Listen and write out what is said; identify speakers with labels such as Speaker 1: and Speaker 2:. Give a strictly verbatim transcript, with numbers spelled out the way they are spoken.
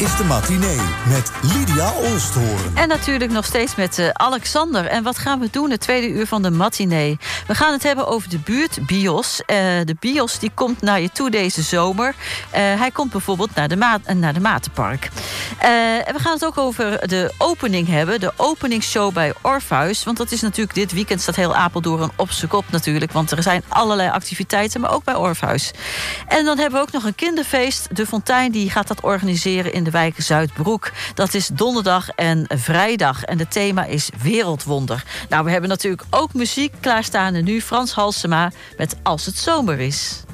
Speaker 1: is de matinee met Lydia Oosthoorn.
Speaker 2: En natuurlijk nog steeds met uh, Alexander. En wat gaan we doen het tweede uur van de matinee? We gaan het hebben over de buurtbios. Uh, de bios die komt naar je toe deze zomer. Uh, hij komt bijvoorbeeld naar de, Ma- naar de Matenpark. Uh, en we gaan het ook over de opening hebben. De openingsshow bij Orpheus. Want dat is natuurlijk dit weekend staat heel Apeldoorn op z'n kop natuurlijk. Want er zijn allerlei activiteiten, maar ook bij Orpheus. En dan hebben we ook nog een kinderfeest. De Fontein die gaat dat organiseren in de wijk Zuidbroek. Dat is donderdag en vrijdag. En het thema is Wereldwonder. Nou, we hebben natuurlijk ook muziek klaarstaan. En nu Frans Halsema met Als het zomer is.